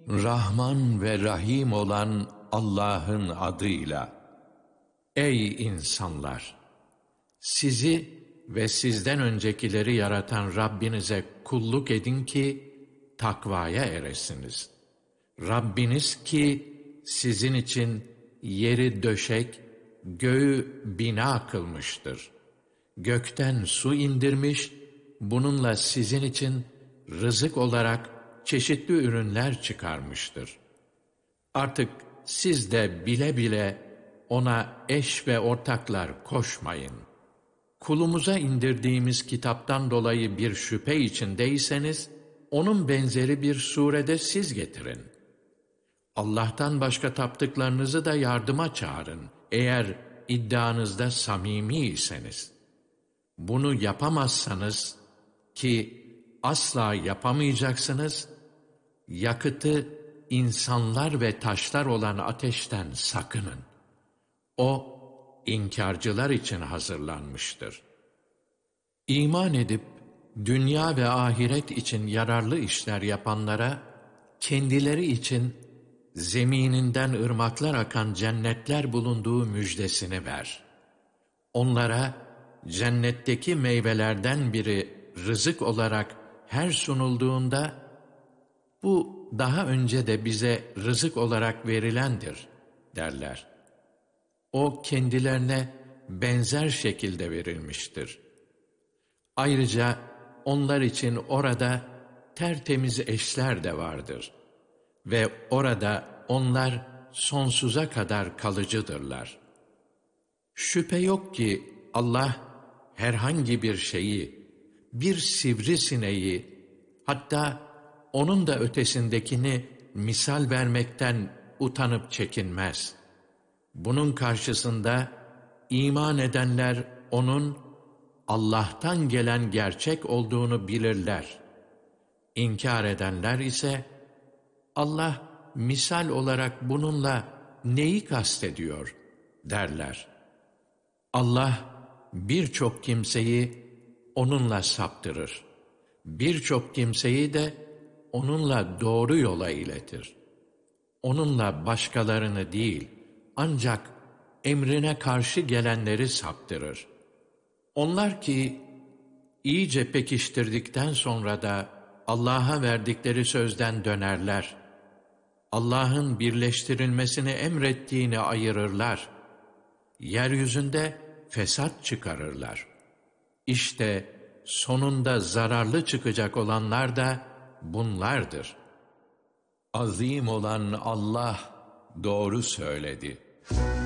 Rahman ve Rahim olan Allah'ın adıyla. Ey insanlar! Sizi ve sizden öncekileri yaratan Rabbinize kulluk edin ki takvaya eresiniz. Rabbiniz ki sizin için yeri döşek, göğü bina kılmıştır. Gökten su indirmiş, bununla sizin için rızık olarak çeşitli ürünler çıkarmıştır. Artık siz de bile bile ona eş ve ortaklar koşmayın. Kulumuza indirdiğimiz kitaptan dolayı bir şüphe içindeyseniz, onun benzeri bir surede siz getirin. Allah'tan başka taptıklarınızı da yardıma çağırın, eğer iddianızda samimiyseniz. Bunu yapamazsanız, ki asla yapamayacaksınız, yakıtı insanlar ve taşlar olan ateşten sakının. O, İnkarcılar için hazırlanmıştır. İman edip, dünya ve ahiret için yararlı işler yapanlara, kendileri için zemininden ırmaklar akan cennetler bulunduğu müjdesini ver. Onlara, cennetteki meyvelerden biri rızık olarak her sunulduğunda, bu daha önce de bize rızık olarak verilendir derler. O kendilerine benzer şekilde verilmiştir. Ayrıca onlar için orada tertemiz eşler de vardır. Ve orada onlar sonsuza kadar kalıcıdırlar. Şüphe yok ki Allah herhangi bir şeyi, bir sivrisineği, hatta onun da ötesindekini misal vermekten utanıp çekinmez. Bunun karşısında iman edenler onun Allah'tan gelen gerçek olduğunu bilirler. İnkar edenler ise Allah misal olarak bununla neyi kastediyor derler. Allah birçok kimseyi onunla saptırır. Birçok kimseyi de onunla doğru yola iletir. Onunla başkalarını değil, ancak emrine karşı gelenleri saptırır. Onlar ki iyice pekiştirdikten sonra da Allah'a verdikleri sözden dönerler. Allah'ın birleştirilmesini emrettiğini ayırırlar. Yeryüzünde fesat çıkarırlar. İşte sonunda zararlı çıkacak olanlar da bunlardır. Azim olan Allah doğru söyledi.